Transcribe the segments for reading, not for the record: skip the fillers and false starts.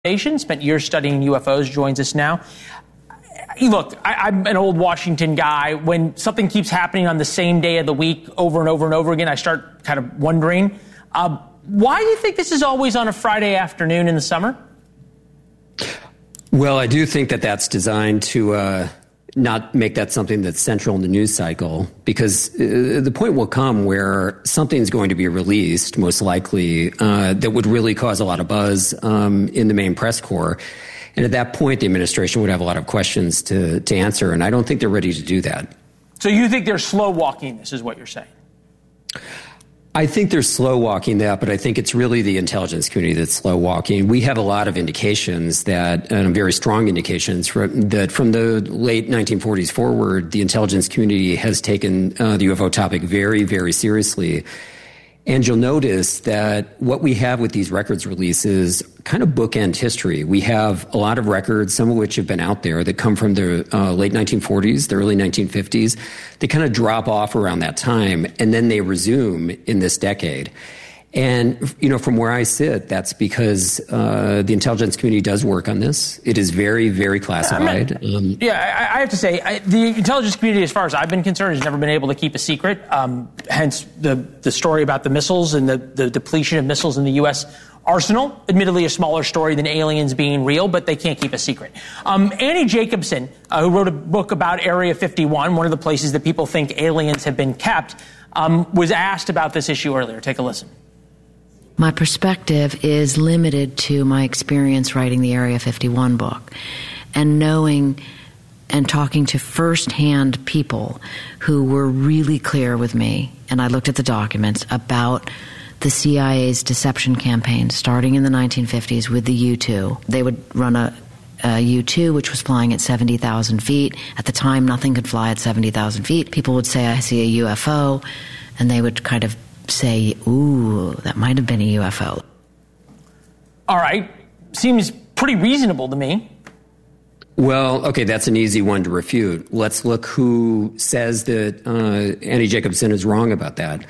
spent years studying UFOs, joins us now. Look, I'm an old Washington guy. When something keeps happening on the same day of the week over and over and over again, I start kind of wondering, why do you think this is always on a Friday afternoon in the summer? Well, I do think that that's designed to not make that something that's central in the news cycle, because the point will come where something's going to be released, most likely, that would really cause a lot of buzz in the main press corps. And at that point, the administration would have a lot of questions to answer, and I don't think they're ready to do that. So you think they're slow walking this, is what you're saying? I think they're slow walking that, but I think it's really the intelligence community that's slow walking. We have a lot of indications that, and very strong indications, that from the late 1940s forward, the intelligence community has taken the UFO topic very, very seriously. And you'll notice that what we have with these records releases kind of bookend history. We have a lot of records, some of which have been out there, that come from the late 1940s, the early 1950s. They kind of drop off around that time, and then they resume in this decade. And, you know, from where I sit, that's because the intelligence community does work on this. It is very, very classified. I have to say, the intelligence community, as far as I've been concerned, has never been able to keep a secret. Hence the story about the missiles and the depletion of missiles in the U.S. arsenal. Admittedly, a smaller story than aliens being real, but they can't keep a secret. Annie Jacobsen, who wrote a book about Area 51, one of the places that people think aliens have been kept, was asked about this issue earlier. Take a listen. My perspective is limited to my experience writing the Area 51 book and knowing and talking to firsthand people who were really clear with me, and I looked at the documents, about the CIA's deception campaign starting in the 1950s with the U-2. They would run a U-2, which was flying at 70,000 feet. At the time, nothing could fly at 70,000 feet. People would say, I see a UFO, and they would kind of say, ooh, that might have been a UFO. All right. Seems pretty reasonable to me. Well, okay, that's an easy one to refute. Let's look who says that Annie Jacobsen is wrong about that.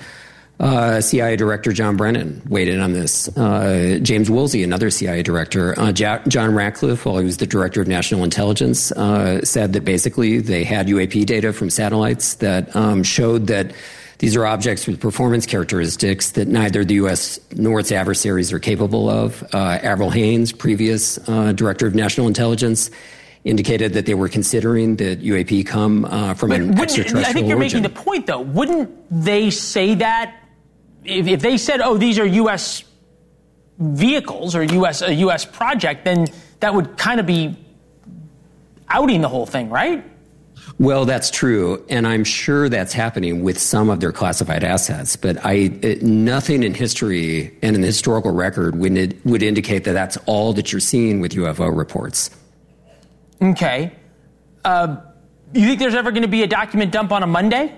CIA Director John Brennan weighed in on this. James Woolsey, another CIA director. John Ratcliffe, while he was the Director of National Intelligence, said that basically they had UAP data from satellites that showed that these are objects with performance characteristics that neither the U.S. nor its adversaries are capable of. Avril Haines, previous Director of National Intelligence, indicated that they were considering that UAP come from an extraterrestrial I think you're origin. making the point, though. Wouldn't they say that if they said, oh, these are U.S. vehicles or a U.S. project, then that would kind of be outing the whole thing, right? Well, that's true, and I'm sure that's happening with some of their classified assets, but nothing in history and in the historical record would indicate that that's all that you're seeing with UFO reports. Okay. You think there's ever going to be a document dump on a Monday?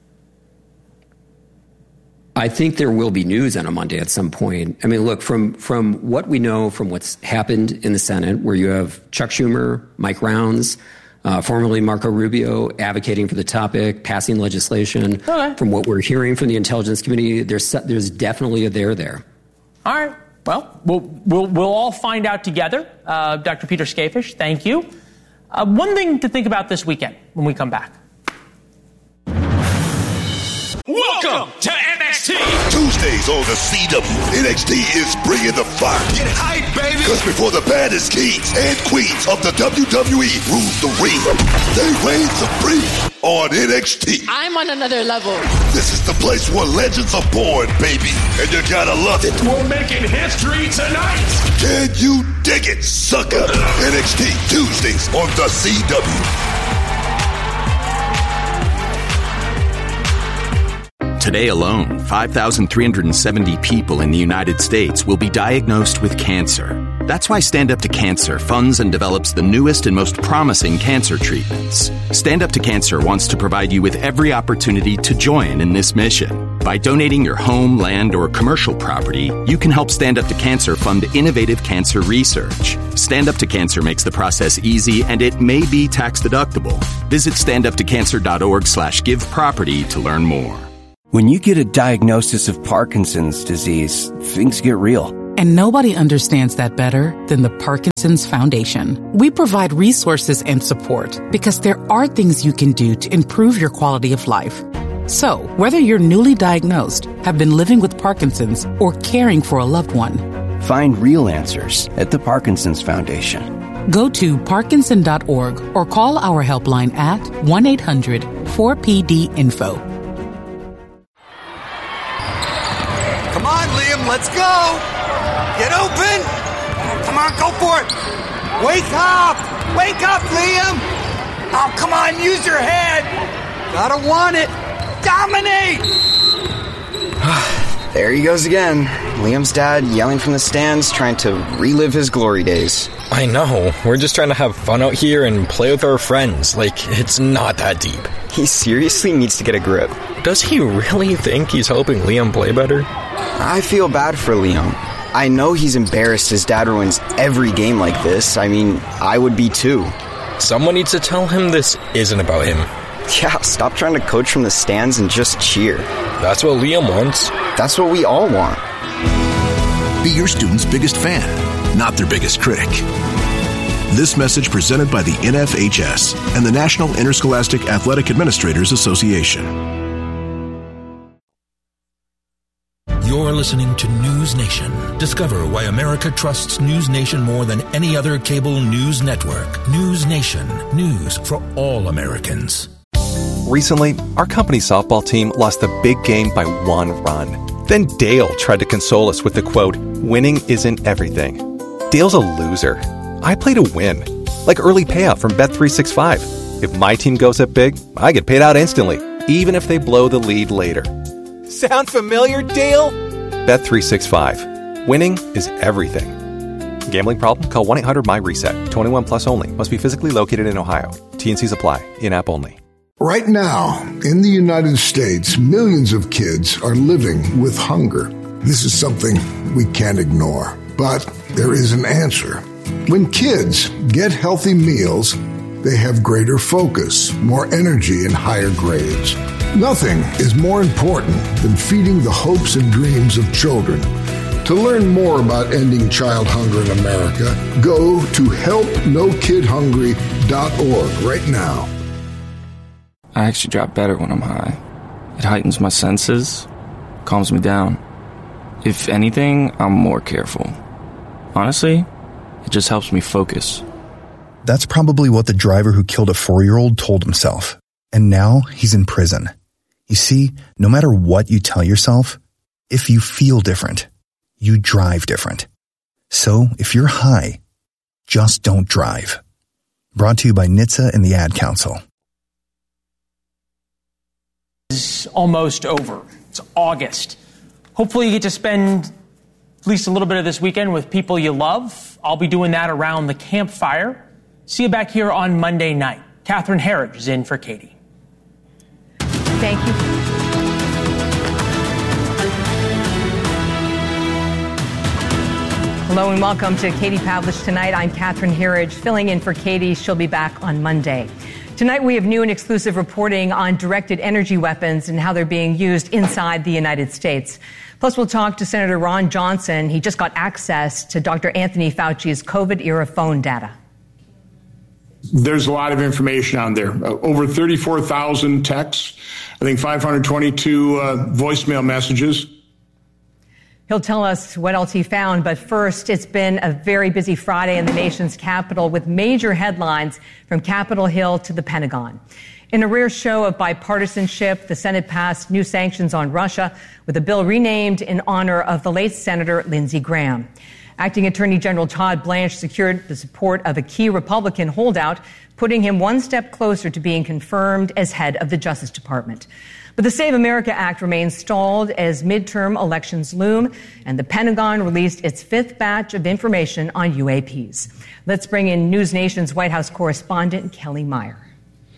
I think there will be news on a Monday at some point. I mean, look, from what we know from what's happened in the Senate, where you have Chuck Schumer, Mike Rounds, formerly Marco Rubio, advocating for the topic, passing legislation. Okay. From what we're hearing from the intelligence community, there's definitely a there. All right. Well, we'll all find out together. Dr. Peter Skafish, thank you. One thing to think about this weekend when we come back. Welcome to NXT. Tuesdays on the CW. NXT is bringing the fire. Get hype, baby. Because before the baddest kings and queens of the WWE rule the ring, they reign supreme on NXT. I'm on another level. This is the place where legends are born, baby. And you gotta love it. We're making history tonight. Can you dig it, sucker? NXT Tuesdays on the CW. Today alone, 5,370 people in the United States will be diagnosed with cancer. That's why Stand Up to Cancer funds and develops the newest and most promising cancer treatments. Stand Up to Cancer wants to provide you with every opportunity to join in this mission. By donating your home, land, or commercial property, you can help Stand Up to Cancer fund innovative cancer research. Stand Up to Cancer makes the process easy, and it may be tax deductible. Visit standuptocancer.org/giveproperty to learn more. When you get a diagnosis of Parkinson's disease, things get real. And nobody understands that better than the Parkinson's Foundation. We provide resources and support because there are things you can do to improve your quality of life. So, whether you're newly diagnosed, have been living with Parkinson's, or caring for a loved one, find real answers at the Parkinson's Foundation. Go to parkinson.org or call our helpline at 1-800-4PD-INFO. Come on, Liam, let's go! Get open! Come on, go for it! Wake up! Wake up, Liam! Oh, come on, use your head! Gotta want it! Dominate! There he goes again. Liam's dad yelling from the stands, trying to relive his glory days. I know. We're just trying to have fun out here and play with our friends. Like, it's not that deep. He seriously needs to get a grip. Does he really think he's helping Liam play better? I feel bad for Liam. I know he's embarrassed his dad ruins every game like this. I mean, I would be too. Someone needs to tell him this isn't about him. Yeah, stop trying to coach from the stands and just cheer. That's what Liam wants. That's what we all want. Be your student's biggest fan, not their biggest critic. This message presented by the NFHS and the National Interscholastic Athletic Administrators Association. You're listening to News Nation. Discover why America trusts News Nation more than any other cable news network. News Nation. News for all Americans. Recently, our company's softball team lost the big game by 1 run. Then Dale tried to console us with the quote, "Winning isn't everything." Dale's a loser. I play to win. Like early payout from Bet365. If my team goes up big, I get paid out instantly, even if they blow the lead later. Sound familiar, Dale? Bet365. Winning is everything. Gambling problem? Call 1-800-MY-RESET. 21 plus only. Must be physically located in Ohio. T&Cs apply. In-app only. Right now, in the United States, millions of kids are living with hunger. This is something we can't ignore, but there is an answer. When kids get healthy meals, they have greater focus, more energy, and higher grades. Nothing is more important than feeding the hopes and dreams of children. To learn more about ending child hunger in America, go to helpnokidhungry.org right now. I actually drop better when I'm high. It heightens my senses, calms me down. If anything, I'm more careful. Honestly, it just helps me focus. That's probably what the driver who killed a 4-year-old told himself. And now he's in prison. You see, no matter what you tell yourself, if you feel different, you drive different. So if you're high, just don't drive. Brought to you by NHTSA and the Ad Council. It's almost over. It's August. Hopefully you get to spend at least a little bit of this weekend with people you love. I'll be doing that around the campfire. See you back here on Monday night. Catherine Herridge is in for Katie. Thank you. Hello and welcome to Katie Pavlich Tonight. I'm Catherine Herridge, filling in for Katie. She'll be back on Monday. Tonight we have new and exclusive reporting on directed energy weapons and how they're being used inside the United States. Plus, we'll talk to Senator Ron Johnson. He just got access to Dr. Anthony Fauci's COVID-era phone data. There's a lot of information on there. Over 34,000 texts. I think 522 voicemail messages. He'll tell us what else he found, but first, it's been a very busy Friday in the nation's capital with major headlines from Capitol Hill to the Pentagon. In a rare show of bipartisanship, the Senate passed new sanctions on Russia with a bill renamed in honor of the late Senator Lindsey Graham. Acting Attorney General Todd Blanche secured the support of a key Republican holdout, putting him one step closer to being confirmed as head of the Justice Department. But the Save America Act remains stalled as midterm elections loom, and the Pentagon released its 5th batch of information on UAPs. Let's bring in News Nation's White House correspondent, Kelly Meyer.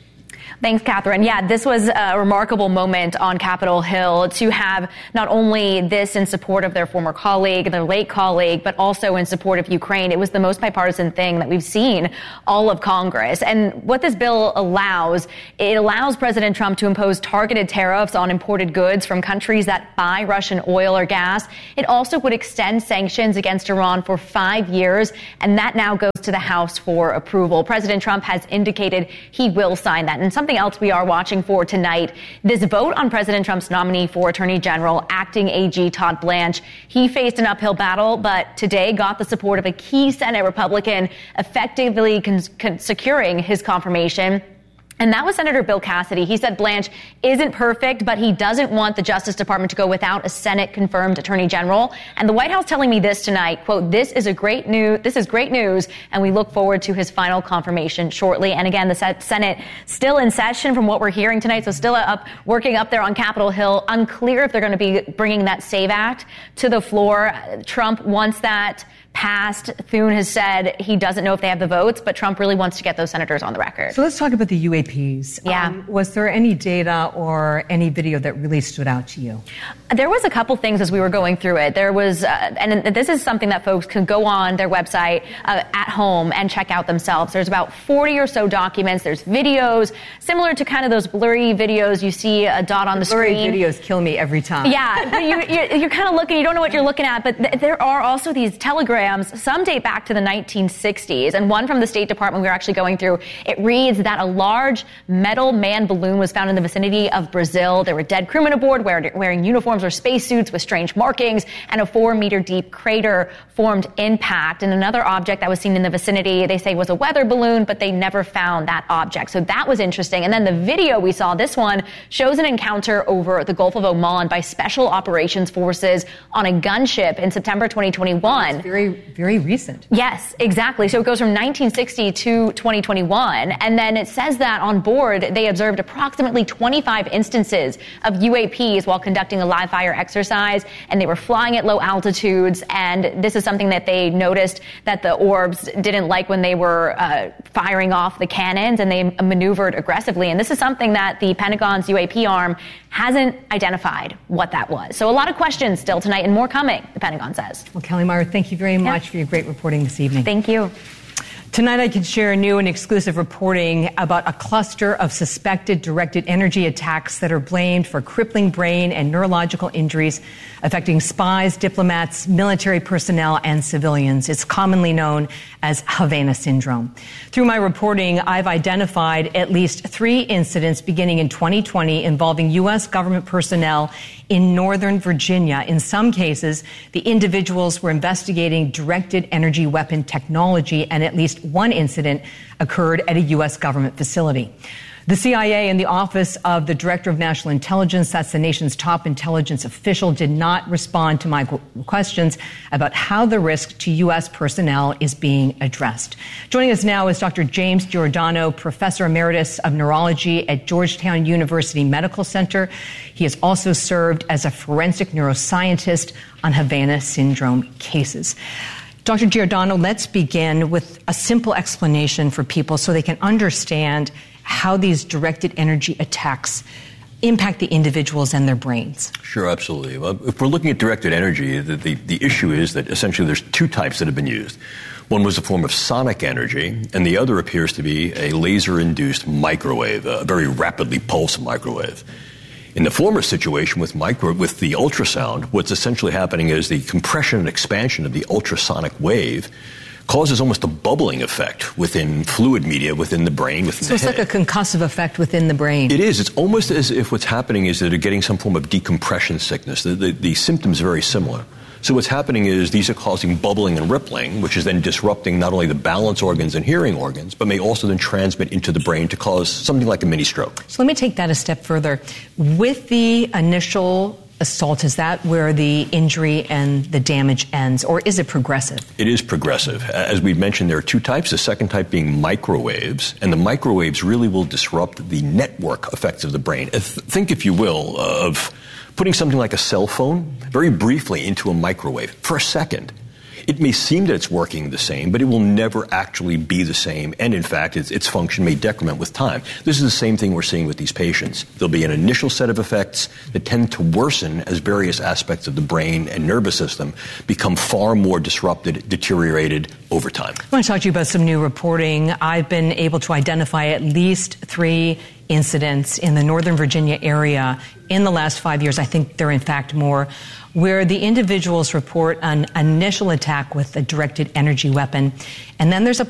Thanks, Catherine. Yeah, this was a remarkable moment on Capitol Hill to have not only this in support of their former colleague, their late colleague, but also in support of Ukraine. It was the most bipartisan thing that we've seen all of Congress. And what this bill allows, it allows President Trump to impose targeted tariffs on imported goods from countries that buy Russian oil or gas. It also would extend sanctions against Iran for 5 years, and that now goes to the House for approval. President Trump has indicated he will sign that. And something else we are watching for tonight, this vote on President Trump's nominee for Attorney General, acting AG Todd Blanche. He faced an uphill battle, but today got the support of a key Senate Republican, effectively securing his confirmation. And that was Senator Bill Cassidy. He said Blanche isn't perfect, but he doesn't want the Justice Department to go without a Senate-confirmed Attorney General. And the White House telling me this tonight, quote, this is great news, and we look forward to his final confirmation shortly. And again, the Senate still in session from what we're hearing tonight, so still working up there on Capitol Hill. Unclear if they're going to be bringing that SAVE Act to the floor. Trump wants that passed. Thune has said he doesn't know if they have the votes, but Trump really wants to get those senators on the record. So let's talk about the UAPs. Yeah. Was there any data or any video that really stood out to you? There was a couple things as we were going through it. There was, and this is something that folks can go on their website at home and check out themselves. There's about 40 or so documents. There's videos, similar to kind of those blurry videos you see a dot on the screen. Blurry videos kill me every time. Yeah, but you're kind of looking, you don't know what you're looking at, but there are also these telegrams. Some date back to the 1960s, and one from the State Department we were actually going through. It reads that a large metal manned balloon was found in the vicinity of Brazil. There were dead crewmen aboard wearing uniforms or spacesuits with strange markings, and a 4-meter deep crater formed impact. And another object that was seen in the vicinity, they say, was a weather balloon, but they never found that object. So that was interesting. And then the video we saw, this one, shows an encounter over the Gulf of Oman by Special Operations Forces on a gunship in September 2021. It's very recent. Yes, exactly. So it goes from 1960 to 2021. And then it says that on board, they observed approximately 25 instances of UAPs while conducting a live fire exercise. And they were flying at low altitudes. And this is something that they noticed that the orbs didn't like when they were firing off the cannons, and they maneuvered aggressively. And this is something that the Pentagon's UAP arm hasn't identified what that was. So a lot of questions still tonight, and more coming, the Pentagon says. Well, Kelly Meyer, thank you very much for your great reporting this evening. Thank you. Tonight, I can share new and exclusive reporting about a cluster of suspected directed energy attacks that are blamed for crippling brain and neurological injuries affecting spies, diplomats, military personnel, and civilians. It's commonly known as Havana syndrome. Through my reporting, I've identified at least 3 incidents beginning in 2020 involving U.S. government personnel in Northern Virginia. In some cases, the individuals were investigating directed energy weapon technology, and at least one incident occurred at a U.S. government facility. The CIA and the Office of the Director of National Intelligence, that's the nation's top intelligence official, did not respond to my questions about how the risk to U.S. personnel is being addressed. Joining us now is Dr. James Giordano, Professor Emeritus of Neurology at Georgetown University Medical Center. He has also served as a forensic neuroscientist on Havana syndrome cases. Dr. Giordano, let's begin with a simple explanation for people so they can understand how these directed energy attacks impact the individuals and their brains. Sure, absolutely. Well, if we're looking at directed energy, the issue is that essentially there's 2 types that have been used. One was a form of sonic energy, and the other appears to be a laser-induced microwave, a very rapidly pulsed microwave. In the former situation with the ultrasound, what's essentially happening is the compression and expansion of the ultrasonic wave causes almost a bubbling effect within fluid media within the brain, within the head. So it's like a concussive effect within the brain. It is. It's almost as if what's happening is that they're getting some form of decompression sickness. The symptoms are very similar. So what's happening is these are causing bubbling and rippling, which is then disrupting not only the balance organs and hearing organs, but may also then transmit into the brain to cause something like a mini stroke. So let me take that a step further. With the initial assault, is that where the injury and the damage ends, or is it progressive? It is progressive. As we mentioned, there are 2 types, the second type being microwaves, and the microwaves really will disrupt the network effects of the brain. Think, if you will, of putting something like a cell phone very briefly into a microwave for a second. It may seem that it's working the same, but it will never actually be the same. And in fact, its function may decrement with time. This is the same thing we're seeing with these patients. There'll be an initial set of effects that tend to worsen as various aspects of the brain and nervous system become far more disrupted, deteriorated over time. I want to talk to you about some new reporting. I've been able to identify at least 3 incidents in the Northern Virginia area in the last 5 years. I think there are in fact more, where the individuals report an initial attack with a directed energy weapon. And then there's a